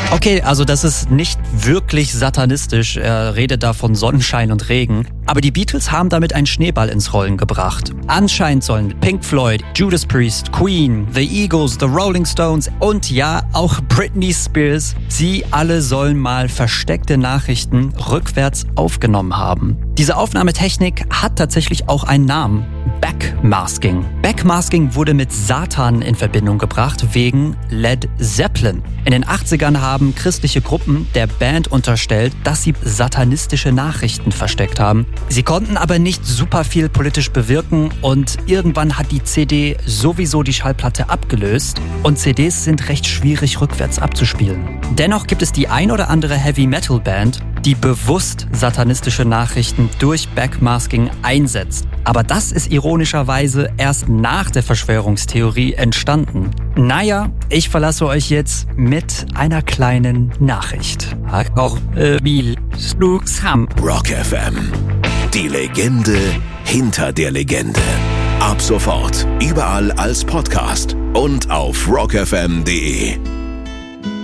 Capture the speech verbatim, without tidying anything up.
Okay, also das ist nicht wirklich satanistisch. Er redet da von Sonnenschein und Regen. Aber die Beatles haben damit einen Schneeball ins Rollen gebracht. Anscheinend sollen Pink Floyd, Judas Priest, Queen, The Eagles, The Rolling Stones und ja, auch Britney Spears, sie alle sollen mal versteckte Nachrichten rückwärts aufgenommen haben. Diese Aufnahmetechnik hat tatsächlich auch einen Namen. Backmasking. Backmasking wurde mit Satan in Verbindung gebracht wegen Led Zeppelin. In den achtzigern haben christliche Gruppen der Band unterstellt, dass sie satanistische Nachrichten versteckt haben. Sie konnten aber nicht super viel politisch bewirken und irgendwann hat die C D sowieso die Schallplatte abgelöst und C Ds sind recht schwierig rückwärts abzuspielen. Dennoch gibt es die ein oder andere Heavy-Metal-Band, die bewusst satanistische Nachrichten durch Backmasking einsetzt. Aber das ist ironischerweise erst nach der Verschwörungstheorie entstanden. Naja, ich verlasse euch jetzt mit einer kleinen Nachricht. Rock F M. Die Legende hinter der Legende. Ab sofort überall als Podcast und auf rock f m punkt d e.